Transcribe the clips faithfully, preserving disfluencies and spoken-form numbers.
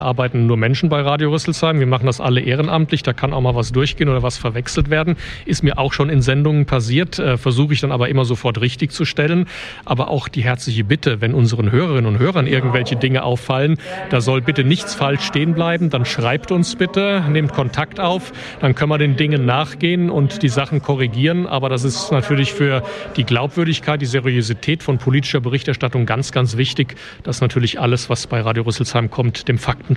Arbeiten nur Menschen bei Radio Rüsselsheim. Wir machen das alle ehrenamtlich. Da kann auch mal was durchgehen oder was verwechselt werden. Ist mir auch schon in Sendungen passiert. Äh, versuche ich dann aber immer sofort richtig zu stellen. Aber auch die herzliche Bitte, wenn unseren Hörerinnen und Hörern irgendwelche Dinge auffallen, da soll bitte nichts falsch stehen bleiben. Dann schreibt uns bitte, nehmt Kontakt auf. Dann können wir den Dingen nachgehen und die Sachen korrigieren. Aber das ist natürlich für die Glaubwürdigkeit, die Seriosität von politischer Berichterstattung ganz, ganz wichtig, dass natürlich alles, was bei Radio Rüsselsheim kommt, dem Faktencheck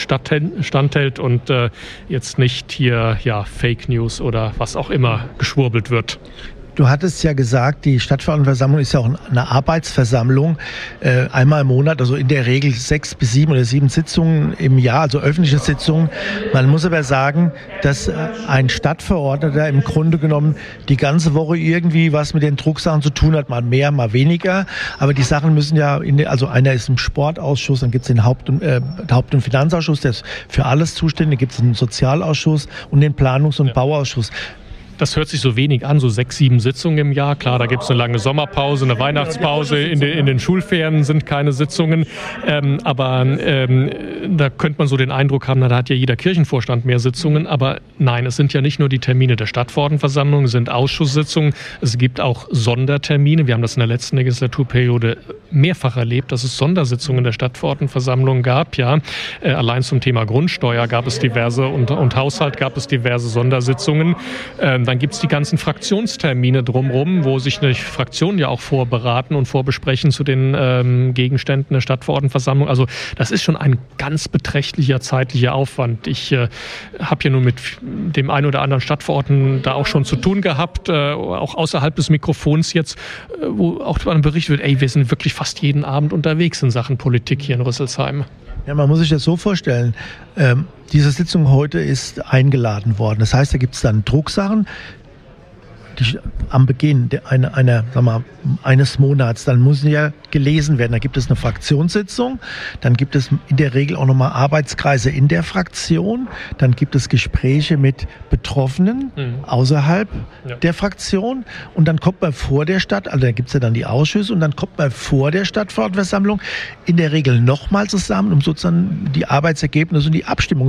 standhält und äh, jetzt nicht hier ja, Fake News oder was auch immer geschwurbelt wird. Du hattest ja gesagt, die Stadtverordnetenversammlung ist ja auch eine Arbeitsversammlung, äh, einmal im Monat, also in der Regel sechs bis sieben oder sieben Sitzungen im Jahr, also öffentliche Sitzungen. Man muss aber sagen, dass äh, ein Stadtverordneter im Grunde genommen die ganze Woche irgendwie was mit den Drucksachen zu tun hat, mal mehr, mal weniger. Aber die Sachen müssen ja, in den, also einer ist im Sportausschuss, dann gibt es den Haupt- und, äh, Haupt- und Finanzausschuss, der ist für alles zuständig, dann gibt es den Sozialausschuss und den Planungs- und ja. Bauausschuss. Das hört sich so wenig an, so sechs, sieben Sitzungen im Jahr. Klar, da gibt es eine lange Sommerpause, eine Weihnachtspause. In den, in den Schulferien sind keine Sitzungen. Ähm, aber ähm, da könnte man so den Eindruck haben, na, da hat ja jeder Kirchenvorstand mehr Sitzungen. Aber nein, es sind ja nicht nur die Termine der Stadtverordnetenversammlung, es sind Ausschusssitzungen. Es gibt auch Sondertermine. Wir haben das in der letzten Legislaturperiode mehrfach erlebt, dass es Sondersitzungen der Stadtverordnetenversammlung gab. Ja, äh, allein zum Thema Grundsteuer gab es diverse und, und Haushalt gab es diverse Sondersitzungen. Ähm, Dann gibt es die ganzen Fraktionstermine drumherum, wo sich eine Fraktion ja auch vorberaten und vorbesprechen zu den ähm, Gegenständen der Stadtverordnetenversammlung. Also das ist schon ein ganz beträchtlicher zeitlicher Aufwand. Ich äh, habe ja nur mit dem einen oder anderen Stadtverordneten da auch schon zu tun gehabt, äh, auch außerhalb des Mikrofons jetzt, äh, wo auch dann berichtet wird, ey, wir sind wirklich fast jeden Abend unterwegs in Sachen Politik hier in Rüsselsheim. Ja, man muss sich das so vorstellen, ähm, diese Sitzung heute ist eingeladen worden. Das heißt, da gibt es dann Drucksachen, die am Beginn einer, einer, sag mal, eines Monats, dann müssen ja gelesen werden. Da gibt es eine Fraktionssitzung, dann gibt es in der Regel auch nochmal Arbeitskreise in der Fraktion, dann gibt es Gespräche mit Betroffenen mhm. außerhalb ja. der Fraktion und dann kommt man vor der Stadt, also da gibt es ja dann die Ausschüsse und dann kommt man vor der Stadtverordnetenversammlung in der Regel nochmal zusammen, um sozusagen die Arbeitsergebnisse und die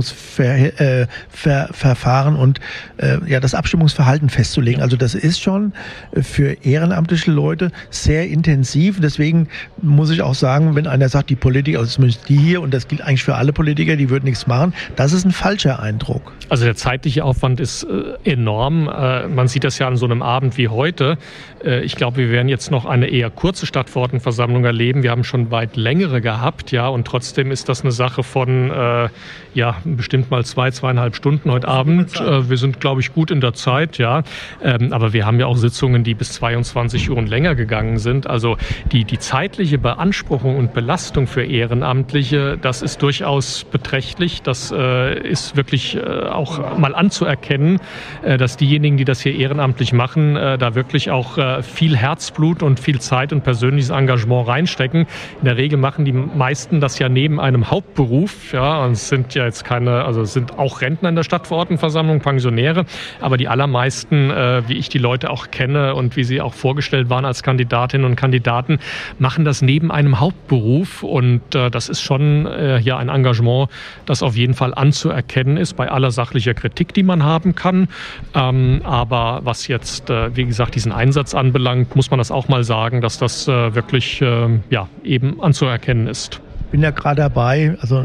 Abstimmungsverfahren und äh, ja, das Abstimmungsverhalten festzulegen. Ja. Also das ist schon für ehrenamtliche Leute sehr intensiv. Deswegen muss ich auch sagen, wenn einer sagt, die Politiker, also zumindest die hier, und das gilt eigentlich für alle Politiker, die würden nichts machen, das ist ein falscher Eindruck. Also der zeitliche Aufwand ist äh, enorm. Äh, man sieht das ja an so einem Abend wie heute. Äh, ich glaube, wir werden jetzt noch eine eher kurze Stadtverordnetenversammlung erleben. Wir haben schon weit längere gehabt, ja, und trotzdem ist das eine Sache von äh, ja bestimmt mal zwei, zweieinhalb Stunden heute Abend. Äh, wir sind, glaube ich, gut in der Zeit, ja. Ähm, aber wir haben ja auch Sitzungen, die bis zweiundzwanzig Uhr und länger gegangen sind. Also die, die zeitliche Beanspruchung und Belastung für Ehrenamtliche, das ist durchaus beträchtlich. Das äh, ist wirklich äh, auch mal anzuerkennen, äh, dass diejenigen, die das hier ehrenamtlich machen, äh, da wirklich auch äh, viel Herzblut und viel Zeit und persönliches Engagement reinstecken. In der Regel machen die meisten das ja neben einem Hauptberuf. Ja, und es sind ja jetzt keine, also es sind auch Rentner in der Stadtverordnetenversammlung, Pensionäre, aber die allermeisten, äh, wie ich die Leute auch kenne und wie sie auch vorgestellt waren als Kandidatinnen und Kandidaten, machen das neben einem Hauptberuf und äh, das ist schon äh, ja ein Engagement, das auf jeden Fall anzuerkennen ist bei aller sachlicher Kritik, die man haben kann. Ähm, aber was jetzt, äh, wie gesagt, diesen Einsatz anbelangt, muss man das auch mal sagen, dass das äh, wirklich äh, ja, eben anzuerkennen ist. Ich bin ja gerade dabei, also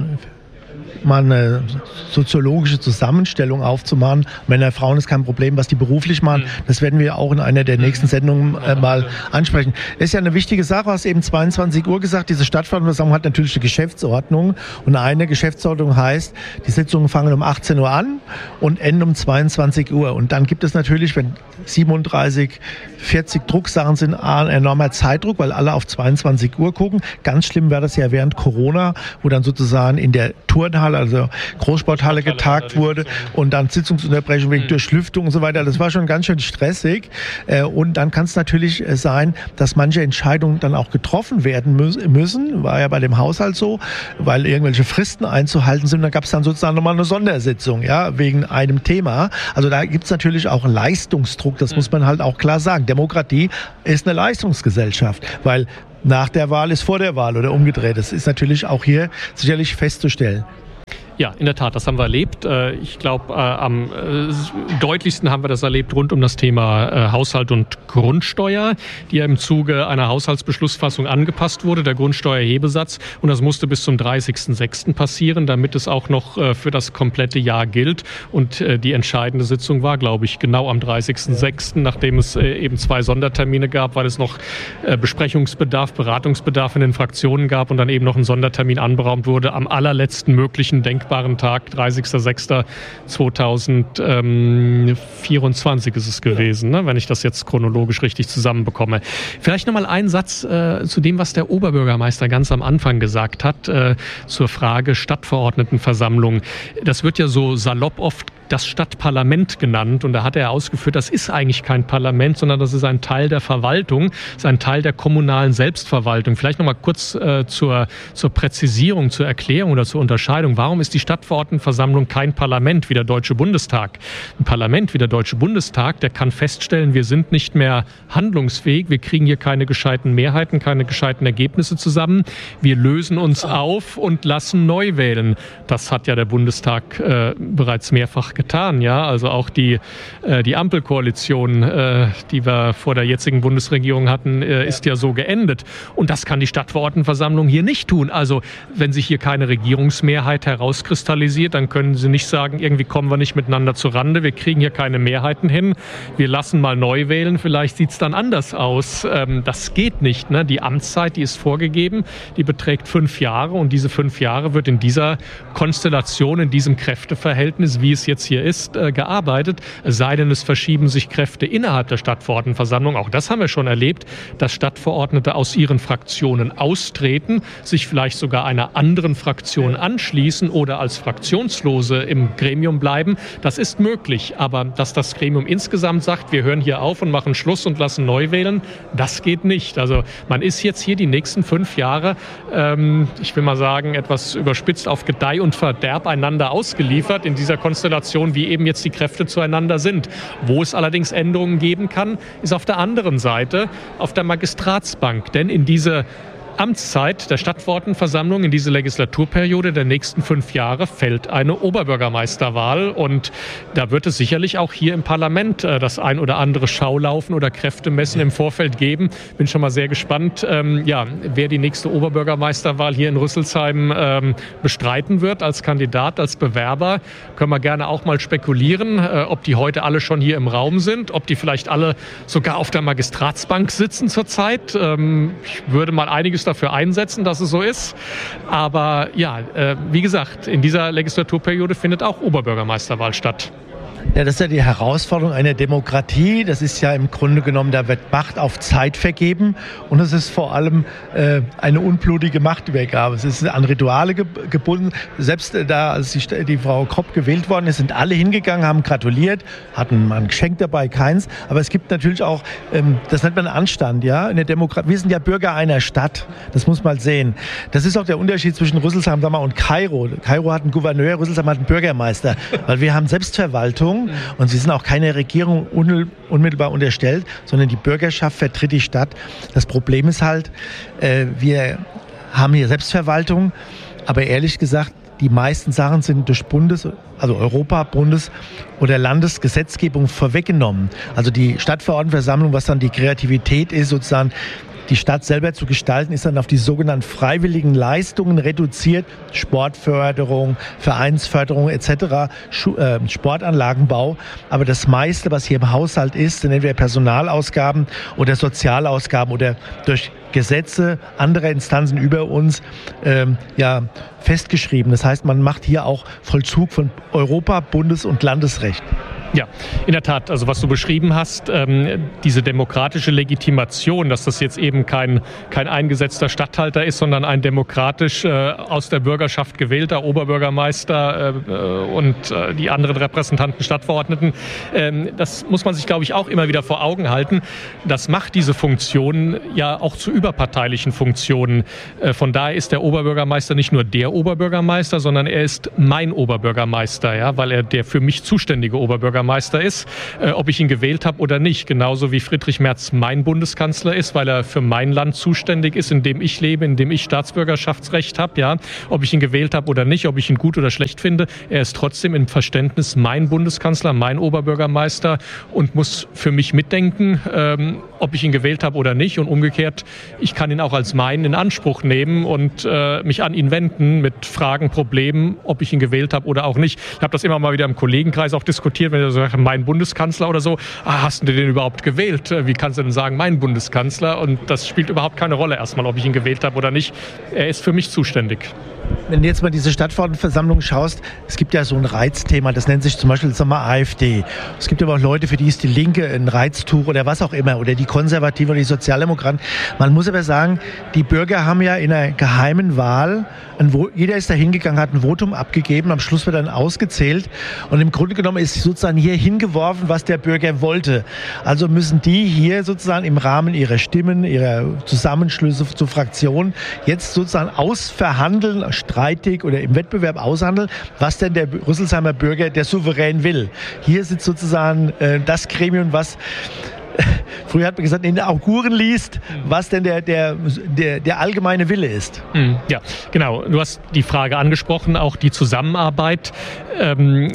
mal eine soziologische Zusammenstellung aufzumachen. Männer, Frauen ist kein Problem, was die beruflich machen. Das werden wir auch in einer der nächsten Sendungen äh, mal ansprechen. Das ist ja eine wichtige Sache, du hast eben zweiundzwanzig Uhr gesagt, diese Stadtverordnetenversammlung hat natürlich eine Geschäftsordnung und eine Geschäftsordnung heißt, die Sitzungen fangen um achtzehn Uhr an und enden um zweiundzwanzig Uhr. Und dann gibt es natürlich, wenn siebenunddreißig, vierzig Drucksachen sind, ein enormer Zeitdruck, weil alle auf zweiundzwanzig Uhr gucken. Ganz schlimm war das ja während Corona, wo dann sozusagen in der Turnhalle, also Großsporthalle getagt wurde und dann Sitzungsunterbrechung wegen Durchlüftung und so weiter. Das war schon ganz schön stressig. Und dann kann es natürlich sein, dass manche Entscheidungen dann auch getroffen werden müssen. War ja bei dem Haushalt so, weil irgendwelche Fristen einzuhalten sind. Dann gab es dann sozusagen nochmal eine Sondersitzung, ja, wegen einem Thema. Also da gibt es natürlich auch Leistungsdruck. Das muss man halt auch klar sagen. Demokratie ist eine Leistungsgesellschaft, weil nach der Wahl ist vor der Wahl oder umgedreht. Das ist natürlich auch hier sicherlich festzustellen. Ja, in der Tat, das haben wir erlebt. Ich glaube, am deutlichsten haben wir das erlebt rund um das Thema Haushalt und Grundsteuer, die ja im Zuge einer Haushaltsbeschlussfassung angepasst wurde, der Grundsteuerhebesatz. Und das musste bis zum dreißigsten sechsten passieren, damit es auch noch für das komplette Jahr gilt. Und die entscheidende Sitzung war, glaube ich, genau am dreißigsten sechsten, nachdem es eben zwei Sondertermine gab, weil es noch Besprechungsbedarf, Beratungsbedarf in den Fraktionen gab und dann eben noch ein Sondertermin anberaumt wurde, am allerletzten möglichen denkbaren Tag, dreißigster sechster zweitausendvierundzwanzig ist es gewesen, ne, wenn ich das jetzt chronologisch richtig zusammenbekomme. Vielleicht nochmal einen Satz äh, zu dem, was der Oberbürgermeister ganz am Anfang gesagt hat, äh, zur Frage Stadtverordnetenversammlung. Das wird ja so salopp oft das Stadtparlament genannt. Und da hat er ausgeführt, das ist eigentlich kein Parlament, sondern das ist ein Teil der Verwaltung, das ist ein Teil der kommunalen Selbstverwaltung. Vielleicht noch mal kurz äh, zur, zur Präzisierung, zur Erklärung oder zur Unterscheidung. Warum ist die Stadtverordnetenversammlung kein Parlament wie der Deutsche Bundestag? Ein Parlament wie der Deutsche Bundestag, der kann feststellen, wir sind nicht mehr handlungsfähig, wir kriegen hier keine gescheiten Mehrheiten, keine gescheiten Ergebnisse zusammen. Wir lösen uns auf und lassen neu wählen. Das hat ja der Bundestag äh, bereits mehrfach getan, ja, also auch die, äh, die Ampelkoalition, äh, die wir vor der jetzigen Bundesregierung hatten, äh, ist ja so geendet. Und das kann die Stadtverordnetenversammlung hier nicht tun. Also wenn sich hier keine Regierungsmehrheit herauskristallisiert, dann können sie nicht sagen, irgendwie kommen wir nicht miteinander zurande, wir kriegen hier keine Mehrheiten hin, wir lassen mal neu wählen, vielleicht sieht es dann anders aus. Ähm, das geht nicht, ne? Die Amtszeit, die ist vorgegeben, die beträgt fünf Jahre und diese fünf Jahre wird in dieser Konstellation, in diesem Kräfteverhältnis, wie es jetzt hier ist, äh, gearbeitet. Es sei denn, es verschieben sich Kräfte innerhalb der Stadtverordnetenversammlung. Auch das haben wir schon erlebt, dass Stadtverordnete aus ihren Fraktionen austreten, sich vielleicht sogar einer anderen Fraktion anschließen oder als Fraktionslose im Gremium bleiben. Das ist möglich. Aber dass das Gremium insgesamt sagt, wir hören hier auf und machen Schluss und lassen neu wählen, das geht nicht. Also man ist jetzt hier die nächsten fünf Jahre, ähm, ich will mal sagen, etwas überspitzt auf Gedeih und Verderb einander ausgeliefert in dieser Konstellation, wie eben jetzt die Kräfte zueinander sind. Wo es allerdings Änderungen geben kann, ist auf der anderen Seite, auf der Magistratsbank. Denn in diese Amtszeit der Stadtverordnetenversammlung, in diese Legislaturperiode der nächsten fünf Jahre fällt eine Oberbürgermeisterwahl und da wird es sicherlich auch hier im Parlament äh, das ein oder andere Schaulaufen oder Kräftemessen im Vorfeld geben. Bin schon mal sehr gespannt, ähm, ja, wer die nächste Oberbürgermeisterwahl hier in Rüsselsheim ähm, bestreiten wird als Kandidat, als Bewerber. Können wir gerne auch mal spekulieren, äh, ob die heute alle schon hier im Raum sind, ob die vielleicht alle sogar auf der Magistratsbank sitzen zurzeit. Ähm, ich würde mal einiges dafür einsetzen, dass es so ist. Aber ja, äh, wie gesagt, in dieser Legislaturperiode findet auch Oberbürgermeisterwahl statt. Ja, das ist ja die Herausforderung einer Demokratie. Das ist ja im Grunde genommen, da wird Macht auf Zeit vergeben und es ist vor allem äh, eine unblutige Machtübergabe. Es ist an Rituale ge- gebunden. Selbst äh, da, als die, die Frau Kropp gewählt worden ist, sind alle hingegangen, haben gratuliert, hatten mal ein Geschenk dabei, keins. Aber es gibt natürlich auch, ähm, das nennt man Anstand, ja, in der Demokratie. Wir sind ja Bürger einer Stadt. Das muss man sehen. Das ist auch der Unterschied zwischen Rüsselsheim, sag mal, und Kairo. Kairo hat einen Gouverneur, Rüsselsheim hat einen Bürgermeister, weil wir haben Selbstverwaltung. Und sie sind auch keine Regierung unmittelbar unterstellt, sondern die Bürgerschaft vertritt die Stadt. Das Problem ist halt, äh, wir haben hier Selbstverwaltung, aber ehrlich gesagt, die meisten Sachen sind durch Bundes-, also Europa-, Bundes- oder Landesgesetzgebung vorweggenommen. Also die Stadtverordnetenversammlung, was dann die Kreativität ist, sozusagen die Stadt selber zu gestalten, ist dann auf die sogenannten freiwilligen Leistungen reduziert. Sportförderung, Vereinsförderung et cetera, Sportanlagenbau. Aber das meiste, was hier im Haushalt ist, sind entweder Personalausgaben oder Sozialausgaben oder durch Gesetze anderer Instanzen über uns ähm, ja, festgeschrieben. Das heißt, man macht hier auch Vollzug von Europa-, Bundes- und Landesrecht. Ja, in der Tat. Also was du beschrieben hast, ähm, diese demokratische Legitimation, dass das jetzt eben kein, kein eingesetzter Statthalter ist, sondern ein demokratisch äh, aus der Bürgerschaft gewählter Oberbürgermeister äh, und äh, die anderen Repräsentanten, Stadtverordneten, ähm, das muss man sich, glaube ich, auch immer wieder vor Augen halten. Das macht diese Funktion ja auch zu überparteilichen Funktionen. Äh, von daher ist der Oberbürgermeister nicht nur der Oberbürgermeister, sondern er ist mein Oberbürgermeister, ja, weil er der für mich zuständige Oberbürgermeister Oberbürgermeister ist, äh, ob ich ihn gewählt habe oder nicht. Genauso wie Friedrich Merz mein Bundeskanzler ist, weil er für mein Land zuständig ist, in dem ich lebe, in dem ich Staatsbürgerschaftsrecht habe. Ja, ob ich ihn gewählt habe oder nicht, ob ich ihn gut oder schlecht finde, er ist trotzdem im Verständnis mein Bundeskanzler, mein Oberbürgermeister und muss für mich mitdenken, ähm, ob ich ihn gewählt habe oder nicht. Und umgekehrt, ich kann ihn auch als meinen in Anspruch nehmen und äh, mich an ihn wenden mit Fragen, Problemen, ob ich ihn gewählt habe oder auch nicht. Ich habe das immer mal wieder im Kollegenkreis auch diskutiert, wenn ich so sage, mein Bundeskanzler oder so, ah, hast du den überhaupt gewählt? Wie kannst du denn sagen, mein Bundeskanzler? Und das spielt überhaupt keine Rolle erstmal, ob ich ihn gewählt habe oder nicht. Er ist für mich zuständig. Wenn du jetzt mal diese Stadtverordnetenversammlung schaust, es gibt ja so ein Reizthema, das nennt sich zum Beispiel sagen wir, AfD. Es gibt aber auch Leute, für die ist die Linke ein Reiztuch oder was auch immer, oder die Konservativen oder die Sozialdemokraten. Man muss aber sagen, die Bürger haben ja in einer geheimen Wahl, ein, jeder ist da hingegangen, hat ein Votum abgegeben, am Schluss wird dann ausgezählt und im Grunde genommen ist sozusagen hier hingeworfen, was der Bürger wollte. Also müssen die hier sozusagen im Rahmen ihrer Stimmen, ihrer Zusammenschlüsse zu Fraktionen jetzt sozusagen ausverhandeln, streitig oder im Wettbewerb aushandeln, was denn der Rüsselsheimer Bürger, der souverän will. Hier sitzt sozusagen äh, das Gremium, was äh, früher hat man gesagt, in den Auguren liest, was denn der, der, der, der allgemeine Wille ist. Ja, genau. Du hast die Frage angesprochen, auch die Zusammenarbeit. Ähm,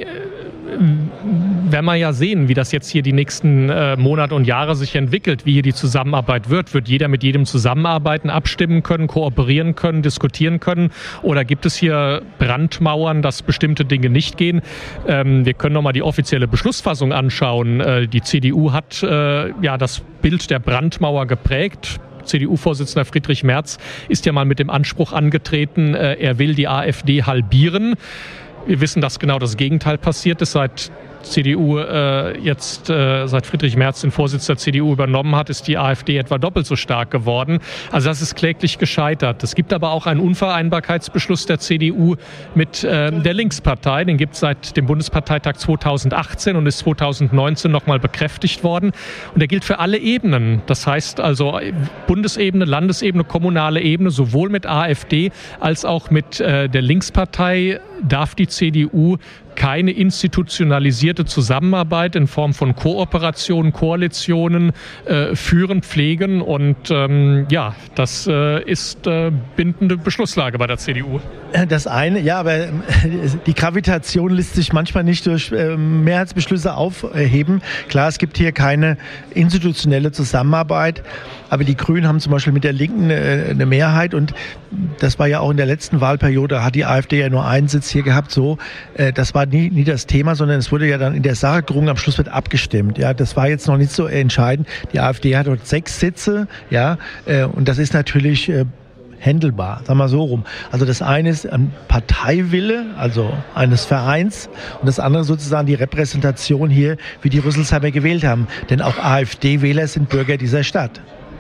werden wir ja sehen, wie das jetzt hier die nächsten äh, Monate und Jahre sich entwickelt, wie hier die Zusammenarbeit wird. Wird jeder mit jedem zusammenarbeiten, abstimmen können, kooperieren können, diskutieren können? Oder gibt es hier Brandmauern, dass bestimmte Dinge nicht gehen? Ähm, wir können nochmal die offizielle Beschlussfassung anschauen. Äh, die C D U hat äh, ja das Bild der Brandmauer geprägt. C D U-Vorsitzender Friedrich Merz ist ja mal mit dem Anspruch angetreten, äh, er will die AfD halbieren. Wir wissen, dass genau das Gegenteil passiert ist. Seit C D U äh, jetzt, äh, seit Friedrich Merz den Vorsitz der C D U übernommen hat, ist die AfD etwa doppelt so stark geworden. Also das ist kläglich gescheitert. Es gibt aber auch einen Unvereinbarkeitsbeschluss der C D U mit äh, der Linkspartei. Den gibt es seit dem Bundesparteitag zweitausendachtzehn und ist zweitausendneunzehn nochmal bekräftigt worden. Und der gilt für alle Ebenen. Das heißt also Bundesebene, Landesebene, kommunale Ebene, sowohl mit AfD als auch mit äh, der Linkspartei darf die C D U keine institutionalisierte Zusammenarbeit in Form von Kooperationen, Koalitionen äh, führen, pflegen und ähm, ja, das äh, ist äh, bindende Beschlusslage bei der C D U. Das eine, ja, aber die Gravitation lässt sich manchmal nicht durch äh, Mehrheitsbeschlüsse aufheben. Klar, es gibt hier keine institutionelle Zusammenarbeit, aber die Grünen haben zum Beispiel mit der Linken äh, eine Mehrheit und das war ja auch in der letzten Wahlperiode, hat die AfD ja nur einen Sitz hier gehabt, so, äh, das war nie, nie das Thema, sondern es wurde ja dann in der Sache gerungen, am Schluss wird abgestimmt. Ja, das war jetzt noch nicht so entscheidend. Die AfD hat dort sechs Sitze, ja, äh, und das ist natürlich äh, händelbar, sagen wir so rum. Also das eine ist ein Parteiwille, also eines Vereins, und das andere sozusagen die Repräsentation hier, wie die Rüsselsheimer gewählt haben. Denn auch AfD-Wähler sind Bürger dieser Stadt.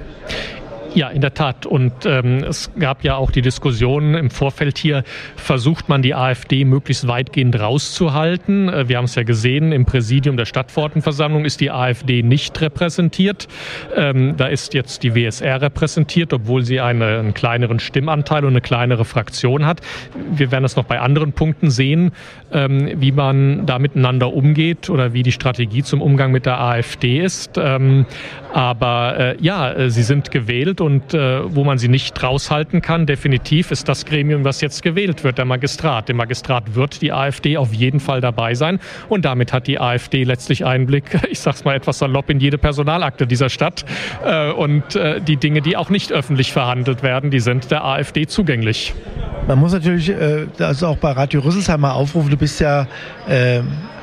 Ja, in der Tat. Und ähm, es gab ja auch die Diskussion im Vorfeld hier, versucht man die AfD möglichst weitgehend rauszuhalten. Äh, wir haben es ja gesehen, im Präsidium der Stadtverordnetenversammlung ist die AfD nicht repräsentiert. Ähm, da ist jetzt die W S R repräsentiert, obwohl sie eine, einen kleineren Stimmanteil und eine kleinere Fraktion hat. Wir werden das noch bei anderen Punkten sehen, ähm, wie man da miteinander umgeht oder wie die Strategie zum Umgang mit der AfD ist. Ähm, aber äh, ja, sie sind gewählt. Und äh, wo man sie nicht raushalten kann, definitiv ist das Gremium, was jetzt gewählt wird, der Magistrat. Dem Magistrat wird die AfD auf jeden Fall dabei sein. Und damit hat die AfD letztlich Einblick, ich sag's mal etwas salopp, in jede Personalakte dieser Stadt. Äh, und äh, die Dinge, die auch nicht öffentlich verhandelt werden, die sind der AfD zugänglich. Man muss natürlich, äh, also auch bei Radio Rüsselsheim mal aufrufen, du bist ja äh,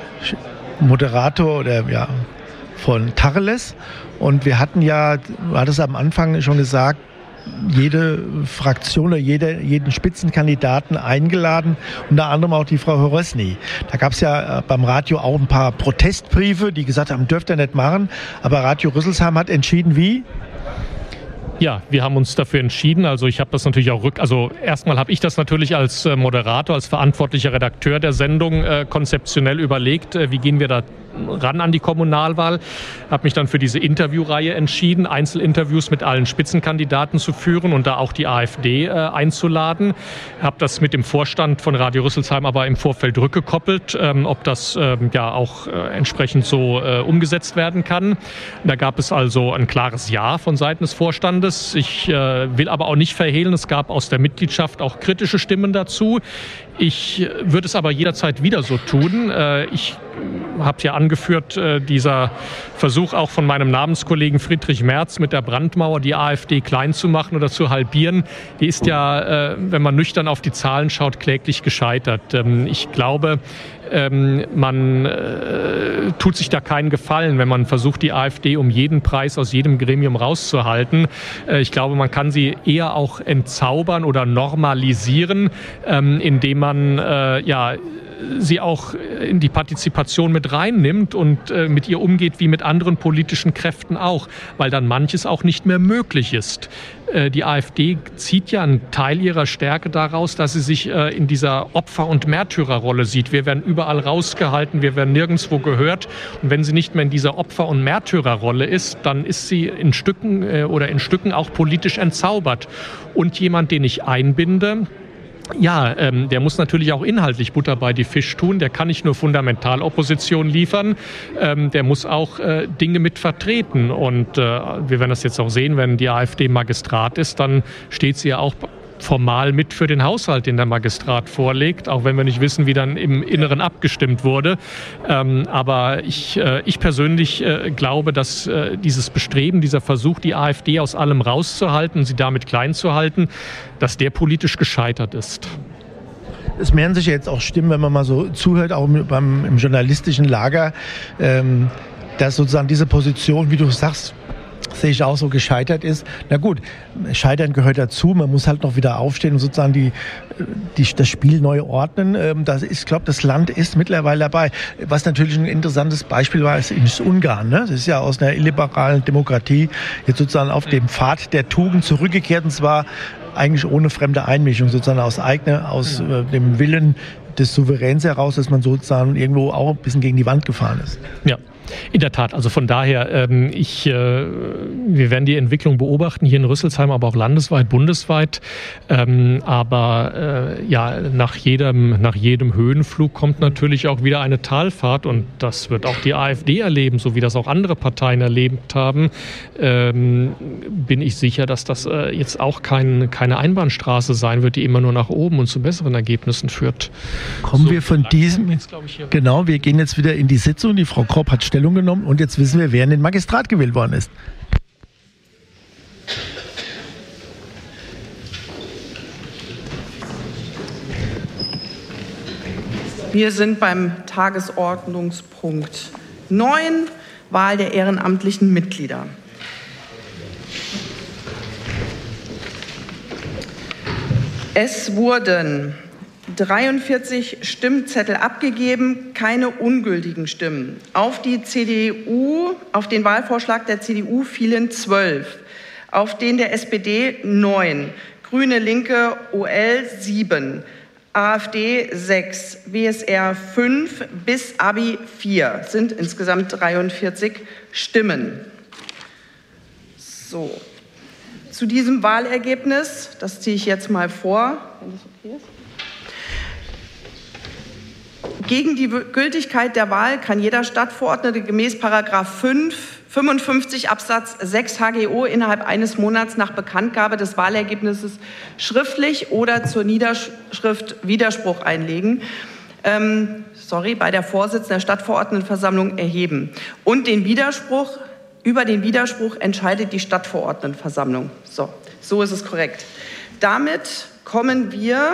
Moderator oder ja von Tacheles. Und wir hatten ja, du hattest am Anfang schon gesagt, jede Fraktion oder jede, jeden Spitzenkandidaten eingeladen, unter anderem auch die Frau Horosny. Da gab es ja beim Radio auch ein paar Protestbriefe, die gesagt haben, dürft ihr nicht machen. Aber Radio Rüsselsheim hat entschieden, wie? Ja, wir haben uns dafür entschieden. Also ich habe das natürlich auch rück... Also erstmal habe ich das natürlich als Moderator, als verantwortlicher Redakteur der Sendung äh, konzeptionell überlegt, äh, wie gehen wir da ran an die Kommunalwahl. Habe mich dann für diese Interviewreihe entschieden, Einzelinterviews mit allen Spitzenkandidaten zu führen und da auch die AfD äh, einzuladen. Habe das mit dem Vorstand von Radio Rüsselsheim aber im Vorfeld rückgekoppelt, ähm, ob das ähm, ja auch äh, entsprechend so äh, umgesetzt werden kann. Da gab es also ein klares Ja von Seiten des Vorstandes. Ich äh, will aber auch nicht verhehlen, es gab aus der Mitgliedschaft auch kritische Stimmen dazu. Ich würde es aber jederzeit wieder so tun. Ich habe ja angeführt, dieser Versuch auch von meinem Namenskollegen Friedrich Merz mit der Brandmauer die AfD klein zu machen oder zu halbieren, die ist ja, wenn man nüchtern auf die Zahlen schaut, kläglich gescheitert. Ich glaube, man äh, tut sich da keinen Gefallen, wenn man versucht, die AfD um jeden Preis aus jedem Gremium rauszuhalten. Äh, ich glaube, man kann sie eher auch entzaubern oder normalisieren, ähm, indem man äh, ja, sie auch in die Partizipation mit reinnimmt und äh, mit ihr umgeht wie mit anderen politischen Kräften auch, weil dann manches auch nicht mehr möglich ist. Äh, die AfD zieht ja einen Teil ihrer Stärke daraus, dass sie sich äh, in dieser Opfer- und Märtyrerrolle sieht. Wir werden überall rausgehalten, wir werden nirgendwo gehört. Und wenn sie nicht mehr in dieser Opfer- und Märtyrerrolle ist, dann ist sie in Stücken äh, oder in Stücken auch politisch entzaubert. Und jemand, den ich einbinde, ja, ähm, der muss natürlich auch inhaltlich Butter bei die Fisch tun. Der kann nicht nur Fundamentalopposition liefern, ähm, der muss auch äh, Dinge mit vertreten. Und äh, wir werden das jetzt auch sehen, wenn die AfD Magistrat ist, dann steht sie ja auch formal mit für den Haushalt, den der Magistrat vorlegt, auch wenn wir nicht wissen, wie dann im Inneren abgestimmt wurde. Ähm, aber ich, äh, ich persönlich äh, glaube, dass äh, dieses Bestreben, dieser Versuch, die AfD aus allem rauszuhalten, sie damit klein zu halten, dass der politisch gescheitert ist. Es mehren sich ja jetzt auch Stimmen, wenn man mal so zuhört, auch beim, im journalistischen Lager, ähm, dass sozusagen diese Position, wie du sagst, sehe ich auch so, gescheitert ist. Na gut, Scheitern gehört dazu. Man muss halt noch wieder aufstehen und sozusagen die, die, das Spiel neu ordnen. Das ist, ich glaube, das Land ist mittlerweile dabei. Was natürlich ein interessantes Beispiel war, ist, ist Ungarn. Ne? Das ist ja aus einer illiberalen Demokratie jetzt sozusagen auf dem Pfad der Tugend zurückgekehrt, und zwar eigentlich ohne fremde Einmischung, sozusagen aus eigener, aus äh, dem Willen des Souveräns heraus, dass man sozusagen irgendwo auch ein bisschen gegen die Wand gefahren ist. Ja. In der Tat, also von daher, ähm, ich, äh, wir werden die Entwicklung beobachten, hier in Rüsselsheim, aber auch landesweit, bundesweit. Ähm, aber äh, ja, nach jedem, nach jedem Höhenflug kommt natürlich auch wieder eine Talfahrt, und das wird auch die AfD erleben, so wie das auch andere Parteien erlebt haben. Ähm, bin ich sicher, dass das äh, jetzt auch kein, keine Einbahnstraße sein wird, die immer nur nach oben und zu besseren Ergebnissen führt. Kommen so, wir von diesem, jetzt, ich, hier genau, wir gehen jetzt wieder in die Sitzung. Die Frau Kropp hat Stellung genommen, und jetzt wissen wir, wer in den Magistrat gewählt worden ist. Wir sind beim Tagesordnungspunkt neun, Wahl der ehrenamtlichen Mitglieder. Es wurden dreiundvierzig Stimmzettel abgegeben, keine ungültigen Stimmen. Auf die C D U, auf den Wahlvorschlag der C D U fielen zwölf, auf den der S P D neun, Grüne Linke O L sieben, AfD sechs, W S R fünf bis Abi vier, sind insgesamt dreiundvierzig Stimmen. So. Zu diesem Wahlergebnis, das ziehe ich jetzt mal vor, wenn das okay ist. Gegen die Gültigkeit der Wahl kann jeder Stadtverordnete gemäß Paragraph fünf, fünfundfünfzig Absatz sechs H G O innerhalb eines Monats nach Bekanntgabe des Wahlergebnisses schriftlich oder zur Niederschrift Widerspruch einlegen. Ähm, sorry, bei der Vorsitzenden der Stadtverordnetenversammlung erheben. Und den Widerspruch, über den Widerspruch entscheidet die Stadtverordnetenversammlung. So, so ist es korrekt. Damit kommen wir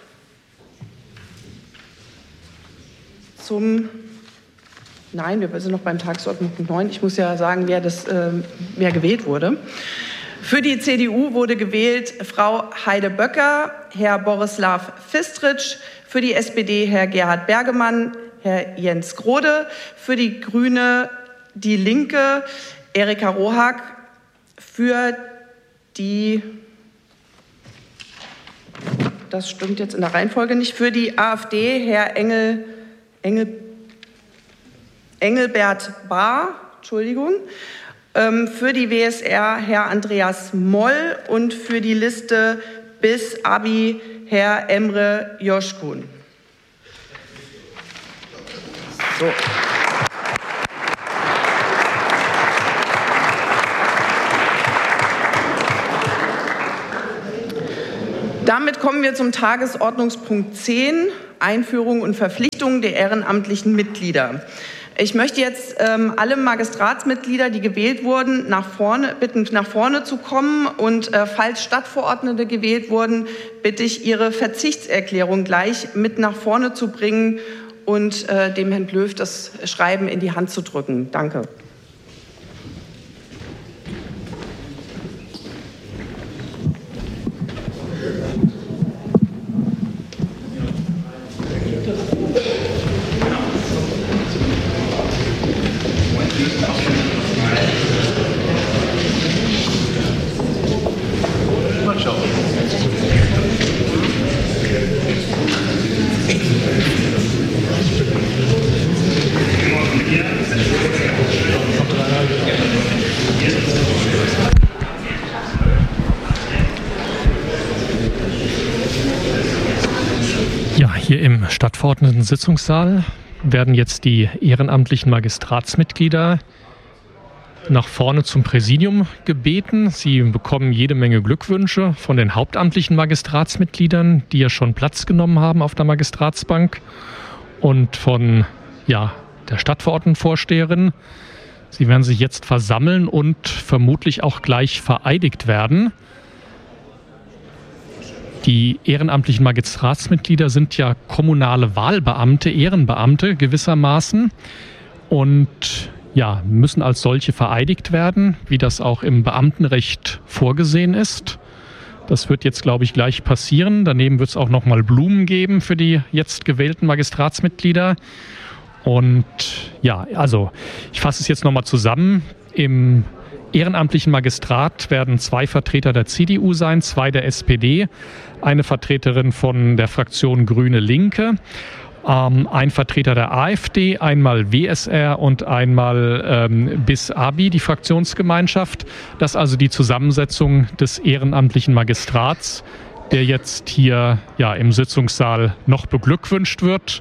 zum, nein, wir sind noch beim Tagesordnungspunkt neun. Ich muss ja sagen, wer, das, äh, wer gewählt wurde. Für die C D U wurde gewählt Frau Heide Böcker, Herr Borislav Fistritsch, für die S P D Herr Gerhard Bergemann, Herr Jens Grode, für die Grüne Die Linke Erika Rohak, für die, das stimmt jetzt in der Reihenfolge nicht, für die AfD Herr Engel, Engel, Engelbert Bahr, Entschuldigung, ähm, für die W S R Herr Andreas Moll und für die Liste bis Abi Herr Emre Joschkun. So. Damit kommen wir zum Tagesordnungspunkt zehn, Einführung und Verpflichtung der ehrenamtlichen Mitglieder. Ich möchte jetzt ähm, alle Magistratsmitglieder, die gewählt wurden, nach vorne, bitten, nach vorne zu kommen. Und äh, falls Stadtverordnete gewählt wurden, bitte ich, ihre Verzichtserklärung gleich mit nach vorne zu bringen und äh, dem Herrn Löw das Schreiben in die Hand zu drücken. Danke. Ja, hier im Stadtverordneten-Sitzungssaal werden jetzt die ehrenamtlichen Magistratsmitglieder nach vorne zum Präsidium gebeten. Sie bekommen jede Menge Glückwünsche von den hauptamtlichen Magistratsmitgliedern, die ja schon Platz genommen haben auf der Magistratsbank, und von ja, der Stadtverordnetenvorsteherin. Sie werden sich jetzt versammeln und vermutlich auch gleich vereidigt werden. Die ehrenamtlichen Magistratsmitglieder sind ja kommunale Wahlbeamte, Ehrenbeamte gewissermaßen, und ja, müssen als solche vereidigt werden, wie das auch im Beamtenrecht vorgesehen ist. Das wird jetzt, glaube ich, gleich passieren. Daneben wird es auch nochmal Blumen geben für die jetzt gewählten Magistratsmitglieder. Und ja, also ich fasse es jetzt nochmal zusammen. Im ehrenamtlichen Magistrat werden zwei Vertreter der C D U sein, zwei der S P D, eine Vertreterin von der Fraktion Grüne-Linke, ähm, ein Vertreter der AfD, einmal W S R und einmal ähm, bis Abi, die Fraktionsgemeinschaft. Das ist also die Zusammensetzung des ehrenamtlichen Magistrats, der jetzt hier ja, im Sitzungssaal noch beglückwünscht wird.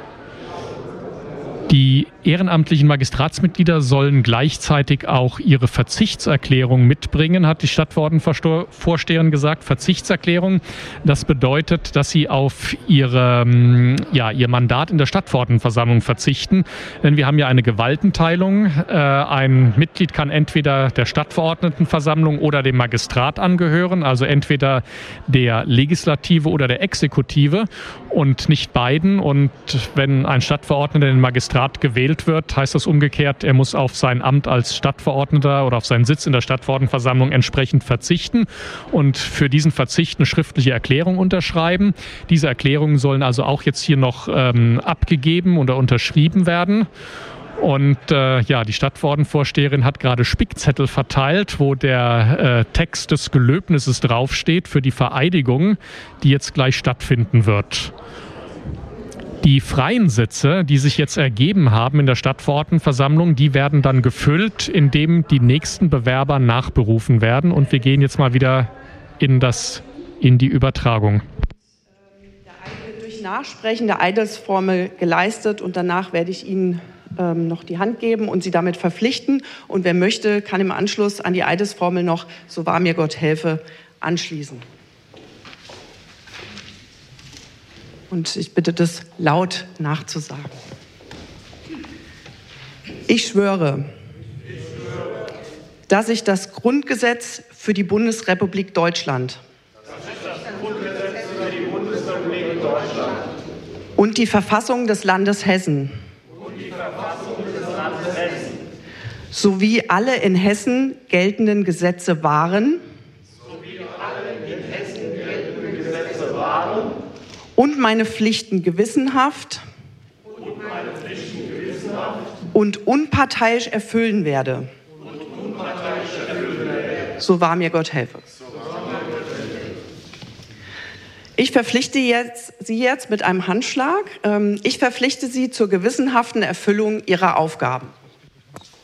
Die ehrenamtlichen Magistratsmitglieder sollen gleichzeitig auch ihre Verzichtserklärung mitbringen, hat die Stadtverordnetenvorsteherin gesagt. Verzichtserklärung, das bedeutet, dass sie auf ihre, ja, ihr Mandat in der Stadtverordnetenversammlung verzichten. Denn wir haben ja eine Gewaltenteilung. Ein Mitglied kann entweder der Stadtverordnetenversammlung oder dem Magistrat angehören, also entweder der Legislative oder der Exekutive und nicht beiden. Und wenn ein Stadtverordneter den Magistrat gewählt wird, heißt das umgekehrt, er muss auf sein Amt als Stadtverordneter oder auf seinen Sitz in der Stadtverordnetenversammlung entsprechend verzichten und für diesen Verzicht eine schriftliche Erklärung unterschreiben. Diese Erklärungen sollen also auch jetzt hier noch ähm, abgegeben oder unterschrieben werden. Und äh, ja, die Stadtverordnetenvorsteherin hat gerade Spickzettel verteilt, wo der äh, Text des Gelöbnisses draufsteht für die Vereidigung, die jetzt gleich stattfinden wird. Die freien Sitze, die sich jetzt ergeben haben in der Stadtverordnetenversammlung, die werden dann gefüllt, indem die nächsten Bewerber nachberufen werden. Und wir gehen jetzt mal wieder in, das, in die Übertragung. Der Eid wird durch Nachsprechen der Eidesformel geleistet und danach werde ich Ihnen ähm, noch die Hand geben und Sie damit verpflichten. Und wer möchte, kann im Anschluss an die Eidesformel noch "So wahr mir Gott helfe" anschließen. Und ich bitte das laut nachzusagen. Ich schwöre, dass ich das Grundgesetz für die Bundesrepublik Deutschland und die Verfassung des Landes Hessen sowie alle in Hessen geltenden Gesetze wahren und meine Pflichten gewissenhaft und unparteiisch erfüllen werde. So wahr mir Gott helfe. Ich verpflichte jetzt, Sie jetzt mit einem Handschlag. Ich verpflichte Sie zur gewissenhaften Erfüllung Ihrer Aufgaben.